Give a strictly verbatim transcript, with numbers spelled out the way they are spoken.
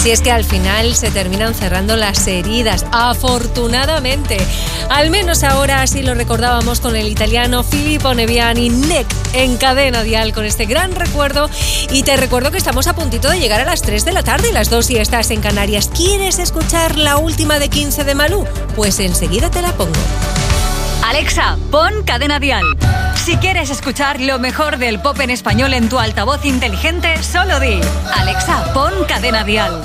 Si es que al final se terminan cerrando las heridas, afortunadamente. Al menos ahora así lo recordábamos con el italiano Filippo Neviani, Neck, en Cadena Dial, con este gran recuerdo. Y te recuerdo que estamos a puntito de llegar a las tres de la tarde, las dos si estás en Canarias. ¿Quieres escuchar la última de quince de Malú? Pues enseguida te la pongo. Alexa, pon Cadena Dial. Si quieres escuchar lo mejor del pop en español en tu altavoz inteligente, solo di: Alexa, pon Cadena Dial.